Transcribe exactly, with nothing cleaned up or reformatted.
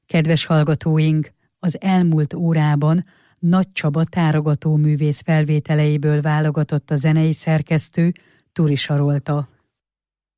Kedves hallgatóink, az elmúlt órában Nagy Csaba tárogatóművész felvételeiből válogatott a zenei szerkesztő, Turi Sarolta.